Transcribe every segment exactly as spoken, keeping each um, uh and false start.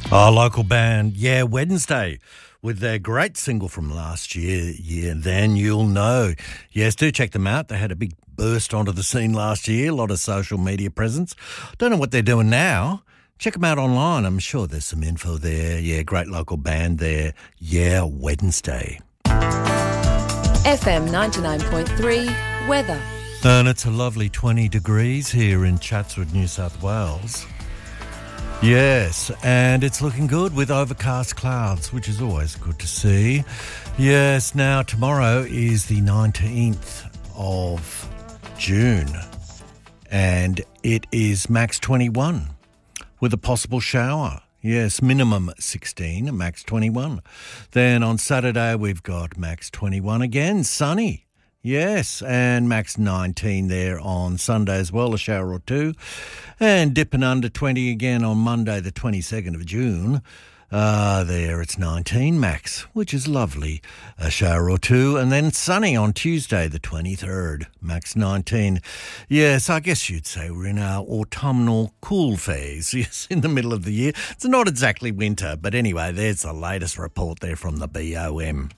Our local band, Yeah, Wednesday, with their great single from last year, Yeah, Then You'll Know. Yes, do check them out. They had a big burst onto the scene last year, a lot of social media presence. Don't know what they're doing now. Check them out online. I'm sure there's some info there. Yeah, great local band there, Yeah, Wednesday. F M ninety-nine point three, weather. And it's a lovely twenty degrees here in Chatswood, New South Wales. Yes, and it's looking good with overcast clouds, which is always good to see. Yes, now tomorrow is the nineteenth of June, and it is max twenty-one with a possible shower. Yes, minimum sixteen, max twenty-one. Then on Saturday we've got max twenty-one again, sunny. Yes, and max nineteen there on Sunday as well, a shower or two. And dipping under twenty again on Monday the twenty-second of June. Uh, there it's nineteen max, which is lovely, a shower or two. And then sunny on Tuesday the twenty-third, max nineteen. Yes, I guess you'd say we're in our autumnal cool phase, yes, in the middle of the year. It's not exactly winter, but anyway, there's the latest report there from the B O M.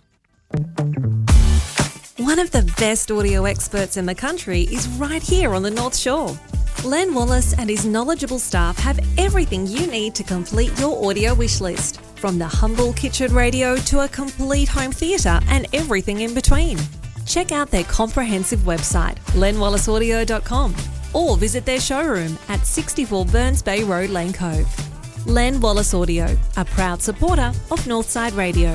One of the best audio experts in the country is right here on the North Shore. Len Wallace and his knowledgeable staff have everything you need to complete your audio wish list, from the humble kitchen radio to a complete home theatre and everything in between. Check out their comprehensive website, len wallace audio dot com, or visit their showroom at sixty-four Burns Bay Road, Lane Cove. Len Wallace Audio, a proud supporter of Northside Radio.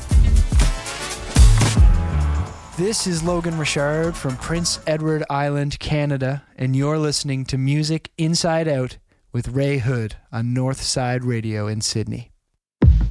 This is Logan Richard from Prince Edward Island, Canada, and you're listening to Music Inside Out with Ray Hood on Northside Radio in Sydney.